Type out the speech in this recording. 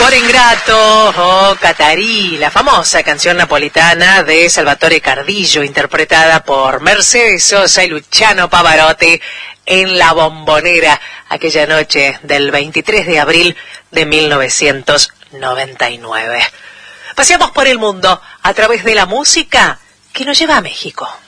Amor ingrato o Catarí, la famosa canción napolitana de Salvatore Cardillo, interpretada por Mercedes Sosa y Luciano Pavarotti en La Bombonera, aquella noche del 23 de abril de 1999. Paseamos por el mundo a través de la música que nos lleva a México.